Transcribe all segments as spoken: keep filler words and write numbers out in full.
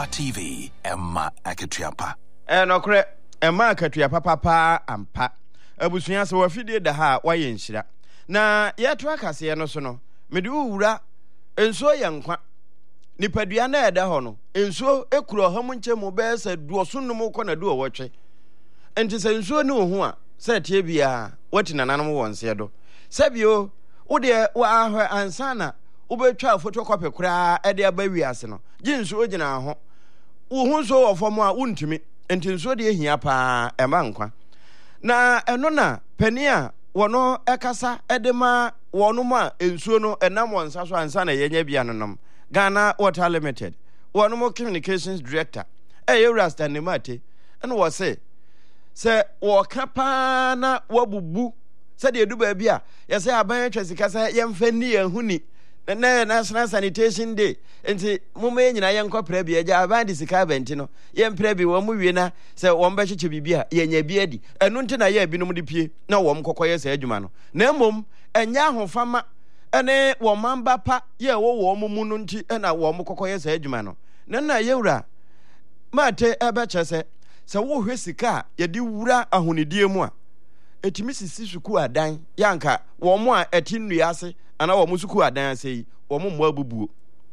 Ampa T V, Emma Akatuapa. Eh no kre, Emma Akatuapa papa ampa. Abusuya se wafide da ha waye nhyira. Na yeto akase no so no, mede wura enso ye nkwa. Nipadua na eda ho no, enso ekuro ham nchemu be se duosonum ko na duo wotwe. Enti se enso ne ohu a, se tie bia, wati nananom wonse do. Sebio, wo de wa ahwe ansana ubetwa photocopy kura e de aba wiase no ginso ogina ho wo hu so ofom a wuntumi enti nso de ehia pa e ma nkwa na eno na pani a wono ekasa edema wono ma ensuo no enam wonsa so ansa na yenya bia nonom Ghana Water Limited wono mo communications director e yewra stand mate eno wo se se wo kapa na wabubu se de duba bia yese aban atwasika se yemfa ni yehuni na National Sanitation Day enti mume nyina yenkopra bia ja abandi sika benti no yempra bi wo mu wie na se wo mbehyeche bibia yenya bia di enu nti na ye binom de pie na wo mkokoye se adwuma no na mmom enya ahofama ene wo mamba pa ye wo wo mu no nti na wo mkokoye se adwuma no na na yewura mate ebeche se se wo hwe sika ye di wura ahonidie mu a etimi sisi suku adan yanka wo mo a etinnu ase ana wo musuku adan sei wo mo mo abubuo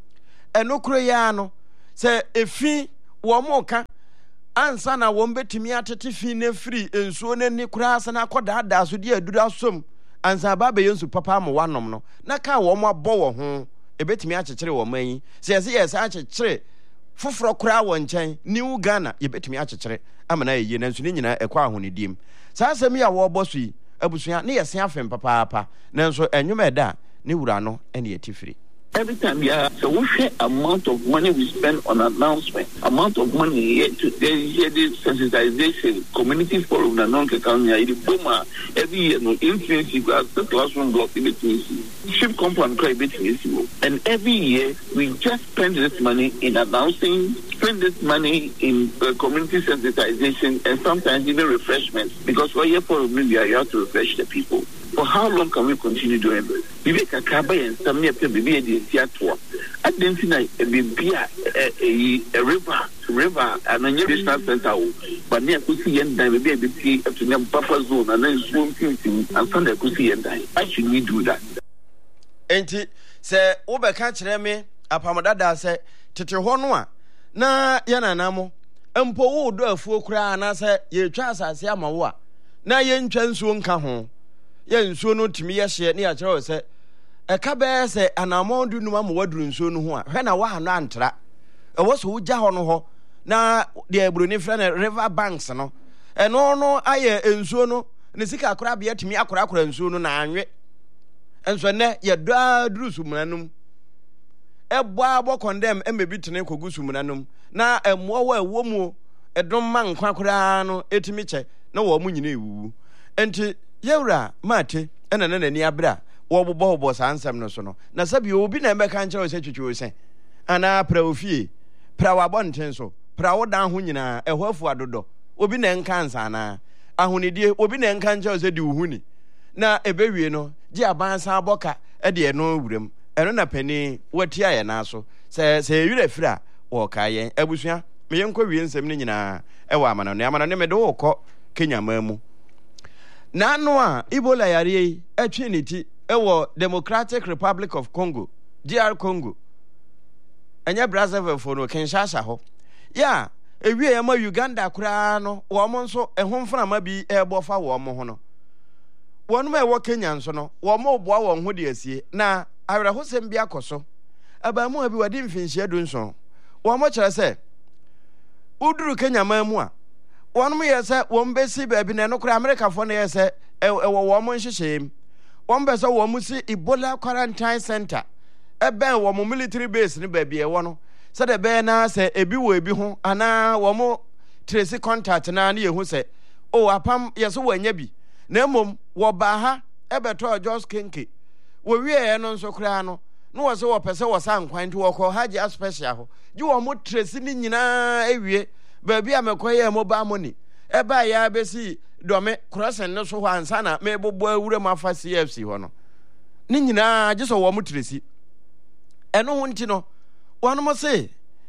enokro ya no se efi wo mo ka ansa na wo mbetimi atete fi na free ensuo na ni kura ase na akoda da so de adura som ansa baba yensu papa mo wanom no na ka wo mo abɔ wo ho ebetimi akyekyere wo man se yesi yesa akyekyere foforo kura wo nkyɛn New Ghana yebetimi akyekyere amana yeye na nsu ni nyina ekwa ahonidiem saa asɛm ya wo bɔ so yi abusua ne yɛse afem papa papa nanso enwuma ɛda ne wura no ene yetifiri. Every time, yeah, so we share amount of money we spend on announcement, amount of money here to hear this sensitization, community forum, and non-Kekanya, the Boma, every year, no influence, you got the classroom block in between, ship compound cry between, and every year we just spend this money in announcing, spend this money in uh, community sensitization, and sometimes even refreshments, because we're here for a million, you have to refresh the people. For how long can we continue doing this? Bibi kakaba and some near bibi the theatre. I didn't think bibi a river, river, and a new business center. But near Kusi and I maybe a bit up to them Papa Zone and then swim thinking and Sunday Kusi and I. Why should we do that? Ain't it? Say, Ober catch me, a Pamadada say, Tete Honwa. Na yana namo. Empo do a full cry and I say, ye trust as Yamawa. Na yen chance won't come home. Ye nsuo no timi ye hye ne ya kire se e ka be se anamon du numa mo waduru nsuo no ho a hwe na wa hano antra e wo so ugya ho no ho na de abroni fra na river banks no e no no aye nsuo no ne sika akora be atimi akora akora nsuo no na anwe enso ne ye do aduru sumnanum e bo abo condemn e mebitene kogu sumnanum na emwo wa ewo mu edom man kwa akora no etimi che na wo mu nyina ewu enti yewra mate ena na nani abra wo bobo bobo sansem no so no na sabi obi na emeka nkyere se twetwe se ana pra ofie pra wabonten so pra wodan ho nyina ehwo afu adodo obi na enka ansa na ahonidie obi na enka nkyere se di uhuni na ebewie no gi abansa aboka e de no wuram eno na pani watia ye na so se se yure fira wo kayen abusua me yenkɔ wie nsɛm ne nyina e wa amana no amana ne me do wokɔ Kenya mamu na no a Ebola yare atwe ne ti ewo Democratic Republic of Congo D R Congo anya Brazzaville for no Kinshasa ho ya ewie ya ma Uganda kura no wo mo nso ehon mframa bi ebofa wo mo ho no wonu ma ewo Kenya nso no wo mo boa wo ho de asie na awere ho sem bi akoso aba mu abi wadi mfinhia du nso wo mo kire se uduru Kenya mamu a one me yes, one besi baby, no America for yes, a woman shame. One best a woman see Ebola quarantine center. A bear woman military base in baby a one. Said a bear now say a biwe be home, and now one more tracy contact and I who say, oh, apam, yes, when ye be. Nemum, wabaha, ebetor Jos Kinky. We are non so crano. No, so a person was unquiet to walk or haja special. You are more tracy in a baby am akoye mobile money eba ya besi do me crossing no so ansa na me bobo awura mafa C F C ho no ni nyina je so wo mutresi eno ho nti no wono mo se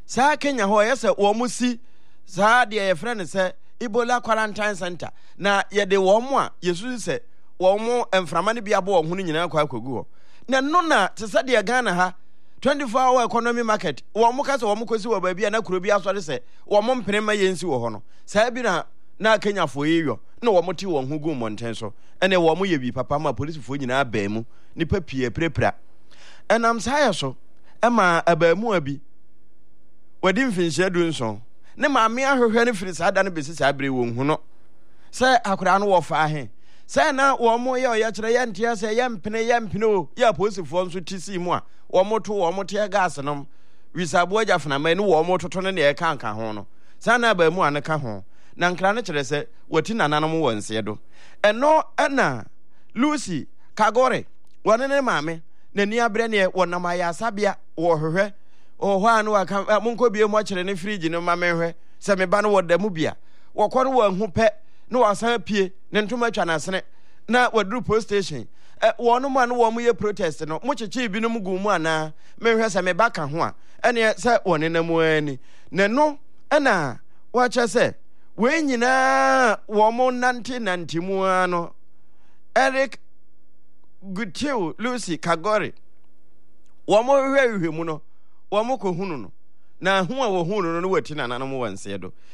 saa Kenya ho yɛsɛ wɔ mo si saa deɛ yɛfrɛ ne sɛ Ebola quarantine center na yɛde wɔ mo a yesu sɛ wɔ mo mframa ne bia bɔ wɔ ho no nyinaa kwa akɔgu hɔ na no na te sɛ deɛ Ghana ha twenty-four hour economy market wɔ mo ka sɛ wɔ mo kosi wɔ baabi a na kuro bi asɔre sɛ wɔ mo mpene ma yɛnsi wɔ hɔ no saa bi na na Kenya fo yeyɔ na wɔ mo ti wɔ ho gu mmɔnten so ɛne wɔ mo yɛ bi papa ma polisifoɔ nyinaa baa mu nipa pie prepra ɛnam saa yɛ so ɛma abaamu abi wadi mfinhyia du nson ne maame ahwehwɛ ne firi saa da no besi saa bere wɔ hu no sɛ akora no wɔ fa ahe sɛ na wɔ mo yɛ ɔyɛ kyerɛ yɛ ntia sɛ yɛ mpene yɛ mpene o yɛ apolisifoɔ nso ti si mu a wɔ mo to wɔ mo te gas nom wisaboa gyafenama ne wɔ mo toto ne ne ɛka nka ho no saa na abaamu a ne ka ho na nkra no kyerɛ sɛ wɔti nananom wɔ nseɛ do ɛno ɛna Lucy Kagore wɔne ne maame n'ani abrɛ ne wɔnam ayɛ asabea wɔhwehwɛ ɔhɔ a no waka monkɔ bie mu akyerɛ ne fridge no ma menhwɛ sɛ meba no wɔda mu bia wɔkɔ no wɔahu pɛ na wɔasan pie ne ntoma atwa n'asene na wɔduru post station wɔn mu a no wɔn mu yɛ protest no mo kyekye binom gu mu anaa menhwɛ sɛ meba ka ho a ɛne sɛ wɔne na mu ani na no ɛna wɔakyɛ sɛ wei nyinaa wɔn mo nante nante mu ano Eric Gutiel Lucy Kagore wɔn mo hwehwɛ hwehwɛ mu no wɔn mo kɔ hunu no na ho a wɔ hunu no no wɔti nananom wɔ nseɛ do